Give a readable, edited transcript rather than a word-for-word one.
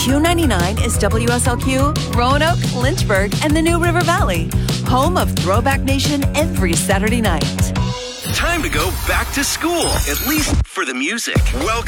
299 is WSLQ, Roanoke, Lynchburg, and the New River Valley, home of Throwback Nation every Saturday night. Time to go back to school, at least for the music. Welcome